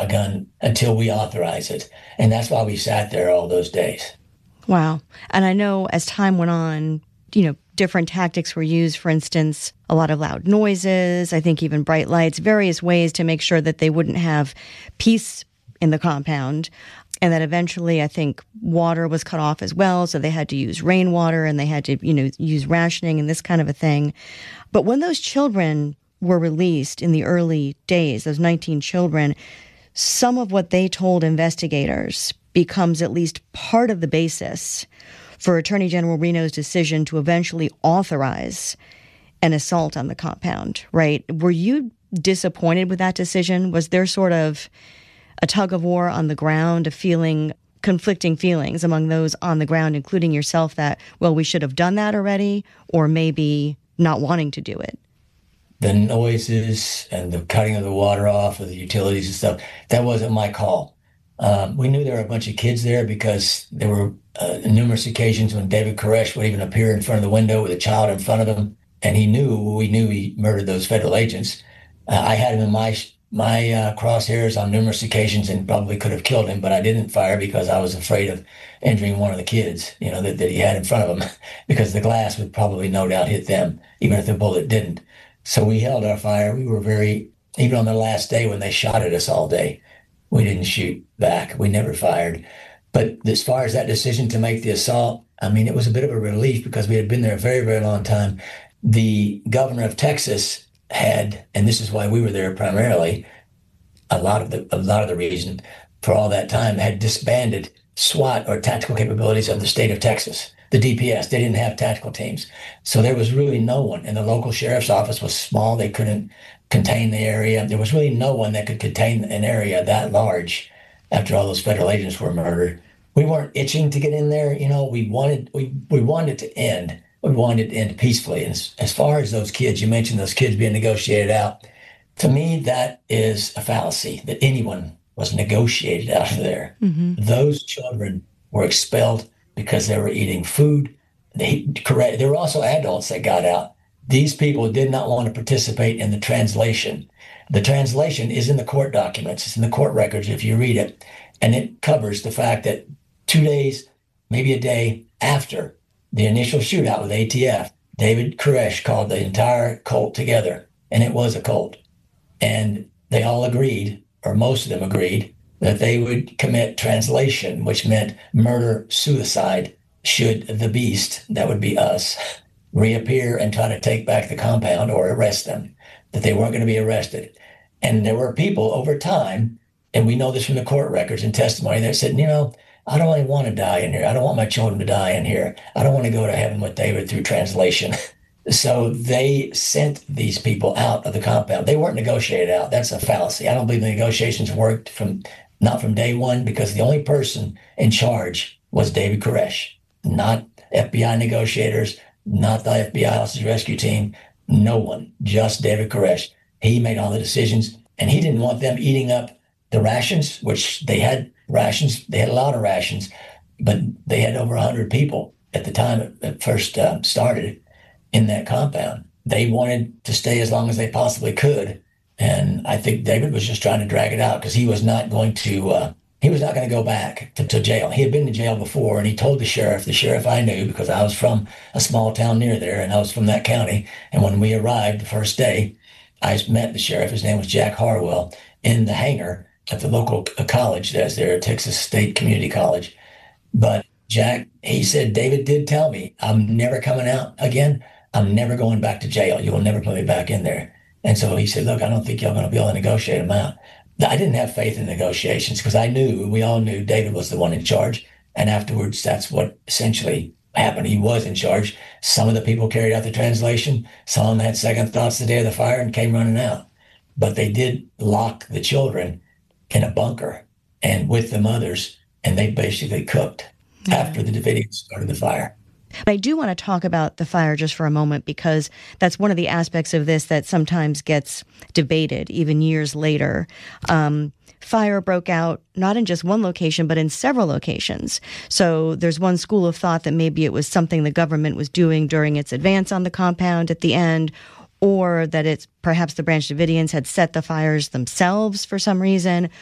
a gun until we authorize it. And that's why we sat there all those days. Wow. And I know as time went on, different tactics were used. For instance, a lot of loud noises, I think even bright lights, various ways to make sure that they wouldn't have peace in the compound. And that eventually, I think, water was cut off as well. So they had to use rainwater and they had to, use rationing and this kind of a thing. But when those children were released in the early days, those 19 children, some of what they told investigators becomes at least part of the basis for Attorney General Reno's decision to eventually authorize an assault on the compound, right? Were you disappointed with that decision? Was there sort of a tug of war on the ground, conflicting feelings among those on the ground, including yourself, that, well, we should have done that already, or maybe not wanting to do it? The noises and the cutting of the water off of the utilities and stuff, that wasn't my call. We knew there were a bunch of kids there because there were numerous occasions when David Koresh would even appear in front of the window with a child in front of him, and we knew he murdered those federal agents. I had him in my crosshairs on numerous occasions and probably could have killed him, but I didn't fire because I was afraid of injuring one of the kids, that he had in front of him, because the glass would probably no doubt hit them, even if the bullet didn't. So we held our fire. We were even on the last day when they shot at us all day, we didn't shoot back. We never fired. But as far as that decision to make the assault, it was a bit of a relief because we had been there a very, very long time. The governor of Texas had, and this is why we were there primarily, a lot of the reason for all that time, had disbanded SWAT, or tactical capabilities, of the state of Texas. The DPS, they didn't have tactical teams. So there was really no one, and the local sheriff's office was small. They couldn't contain the area. There was really no one that could contain an area that large after all those federal agents were murdered. We weren't itching to get in there. We wanted it to end. We wanted it to end peacefully. And as far as those kids, you mentioned those kids being negotiated out. To me, that is a fallacy, that anyone was negotiated out of there. Mm-hmm. Those children were expelled because they were eating food. There were also adults that got out. These people did not want to participate in the translation. The translation is in the court documents. It's in the court records if you read it. And it covers the fact that 2 days, maybe a day after the initial shootout with ATF, David Koresh called the entire cult together, and it was a cult. And they all agreed, or most of them agreed, that they would commit translation, which meant murder-suicide, should the beast, that would be us, reappear and try to take back the compound or arrest them, that they weren't going to be arrested. And there were people over time, and we know this from the court records and testimony, that said, I don't really want to die in here. I don't want my children to die in here. I don't want to go to heaven with David through translation. So they sent these people out of the compound. They weren't negotiated out. That's a fallacy. I don't believe the negotiations worked not from day one, because the only person in charge was David Koresh, not FBI negotiators, not the FBI hostage rescue team, no one, just David Koresh. He made all the decisions, and he didn't want them eating up the rations, which they had rations. They had a lot of rations, but they had over 100 people at the time it first started in that compound. They wanted to stay as long as they possibly could. And I think David was just trying to drag it out because he was not going to go back to jail. He had been to jail before, and he told the sheriff I knew because I was from a small town near there and I was from that county. And when we arrived the first day, I met the sheriff. His name was Jack Harwell, in the hangar at the local college that's there, Texas State Community College. But Jack, he said, David did tell me, I'm never coming out again. I'm never going back to jail. You will never put me back in there. And so he said, look, I don't think you're going to be able to negotiate them out. I didn't have faith in negotiations because we all knew David was the one in charge. And afterwards, that's what essentially happened. He was in charge. Some of the people carried out the translation. Some of them had second thoughts the day of the fire and came running out. But they did lock the children in a bunker and with the mothers, and they basically cooked after the Davidians started the fire. I do want to talk about the fire just for a moment, because that's one of the aspects of this that sometimes gets debated even years later. Fire broke out not in just one location, but in several locations. So there's one school of thought that maybe it was something the government was doing during its advance on the compound at the end, or that it's perhaps the Branch Davidians had set the fires themselves for some reason,